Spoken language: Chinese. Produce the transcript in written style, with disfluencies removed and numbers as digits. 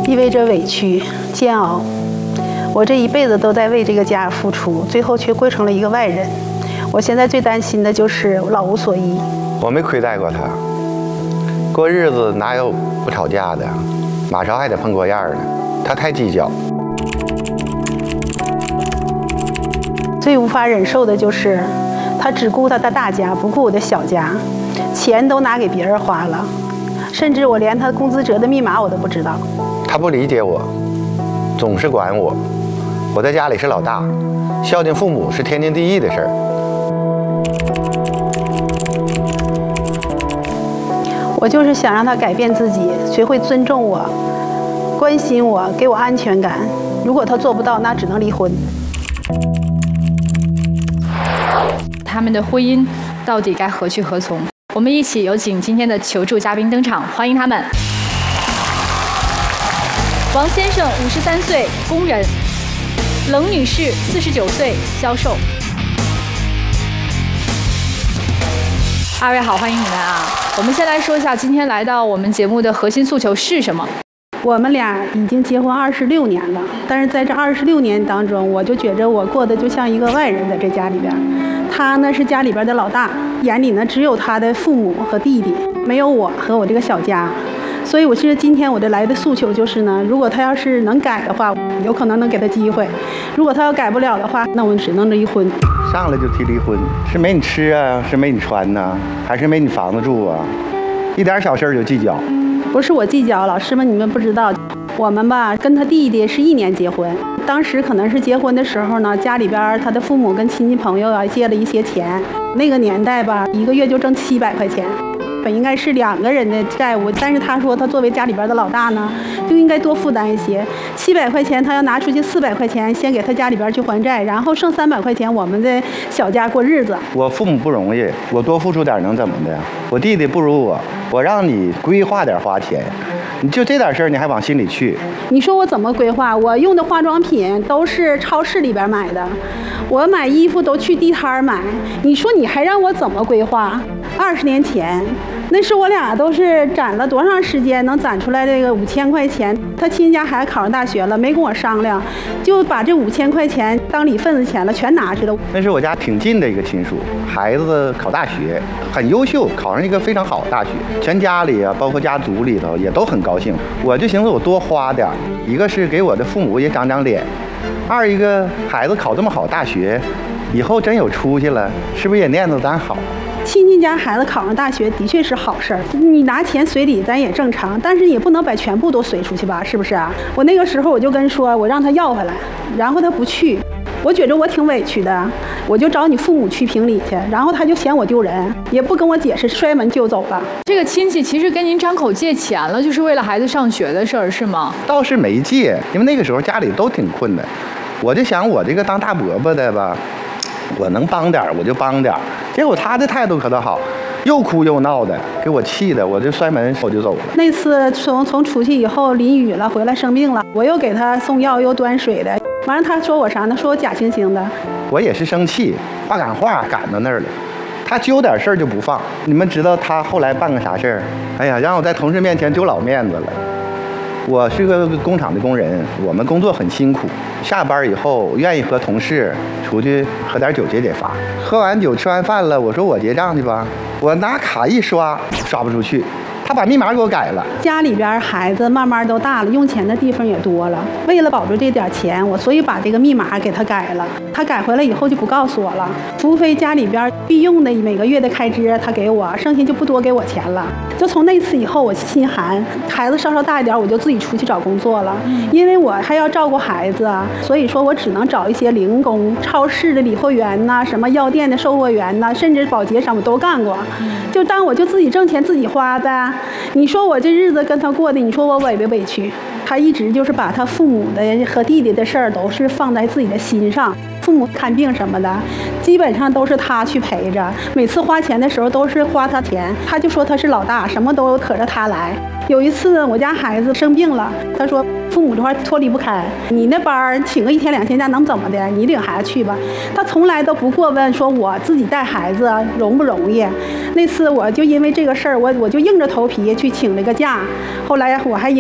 意味着委屈、煎熬。我这一辈子都在为这个家付出，最后却过成了一个外人。我现在最担心的就是老无所依。 我没亏待过他，过日子哪有不吵架的？马超还得碰过样的，他太计较。 最无法忍受的就是他只顾他的大家，不顾我的小家，钱都拿给别人花了，甚至我连他工资折的密码我都不知道。 他不理解我，总是管我。我在家里是老大，孝敬父母是天经地义的事儿。 我就是想让他改变自己，学会尊重我，关心我，给我安全感。如果他做不到，那只能离婚。 他们的婚姻到底该何去何从？我们一起有请今天的求助嘉宾登场，欢迎他们。王先生53岁，工人；冷女士49岁，销售。二位好，欢迎你们啊！我们先来说一下今天来到我们节目的核心诉求是什么？ 我们俩已经结婚26年了，但是在这26年当中，我就觉着我过得就像一个外人，在这家里边。他呢是家里边的老大，眼里呢只有他的父母和弟弟，没有我和我这个小家。所以我其实今天我这来的诉求就是呢，如果他要是能改的话，有可能能给他机会；如果他要改不了的话，那我们只能离婚。 上来就提离婚，是没你吃啊，是没你穿呐，还是没你房子住啊？一点小事就计较。 不是我计较，老师们你们不知道，我们吧跟他弟弟是1年结婚，当时可能是结婚的时候呢，家里边他的父母跟亲戚朋友啊借了一些钱，那个年代吧1个月就挣700块钱。本应该是2个人的债务，但是他说他作为家里边的老大呢，就应该多负担一些。700块钱他要拿出去400块钱先给他家里边去还债，然后剩300块钱我们的小家过日子。 我父母不容易，我多付出点能怎么的？我弟弟不如我让你规划点花钱，你就这点事儿你还往心里去？ 你说我怎么规划？我用的化妆品都是超市里边买的，我买衣服都去地摊买。你说你还让我怎么规划？20年前，那时我俩都是攒了多长时间能攒出来这个5000块钱？他亲家孩子考上大学了，没跟我商量，就把这5000块钱当礼份子钱了，全拿去了。 那是我家挺近的一个亲属，孩子考大学很优秀，考上一个非常好的大学，全家里啊，包括家族里头也都很高兴。我就寻思我多花点，一个是给我的父母也长长脸，二一个孩子考这么好大学，以后真有出息了，是不是也念叨咱好？ 亲戚家孩子考上大学的确是好事儿，你拿钱随礼咱也正常，但是也不能把全部都随出去吧，是不是啊？我那个时候我就跟说，我让他要回来，然后他不去，我觉着我挺委屈的，我就找你父母去评理去，然后他就嫌我丢人，也不跟我解释，摔门就走了。 这个亲戚其实跟您张口借钱了，就是为了孩子上学的事儿，是吗？ 倒是没借，因为那个时候家里都挺困难，我就想我这个当大伯伯的吧，我能帮点我就帮点。结果他的态度可倒好，又哭又闹的，给我气的，我就摔门我就走了。 那次从出去以后淋雨了，回来生病了，我又给他送药又端水的，完了他说我啥呢？说我假惺惺的。 我也是生气，话赶话赶到那儿了。他揪点事儿就不放。你们知道他后来办个啥事儿？哎呀，让我在同事面前丢老面子了。我是个工厂的工人，我们工作很辛苦，下班以后愿意和同事出去喝点酒解解乏。喝完酒吃完饭了，我说我结账去吧，我拿卡一刷刷不出去，他把密码给我改了。 家里边孩子慢慢都大了，用钱的地方也多了，为了保住这点钱，我所以把这个密码给他改了。他改回来以后就不告诉我了，除非家里边必用的每个月的开支他给我，剩下就不多给我钱了。就从那次以后，我心寒，孩子稍稍大一点，我就自己出去找工作了，因为我还要照顾孩子啊，所以说我只能找一些零工，超市的理货员呐，什么药店的售货员呐，甚至保洁什么都干过，就当我就自己挣钱自己花呗。你说我这日子跟他过的，你说我委不委屈？他一直就是把他父母的和弟弟的事儿都是放在自己的心上，父母看病什么的，基本上都是他去陪着。每次花钱的时候都是花他钱，他就说他是老大，什么都可着他来。有一次我家孩子生病了，他说父母这块脱离不开，你那班请个1天2天假能怎么的？你领孩子去吧。他从来都不过问说我自己带孩子容不容易。那次我就因为这个事儿，我就硬着头皮去请了个假，后来我还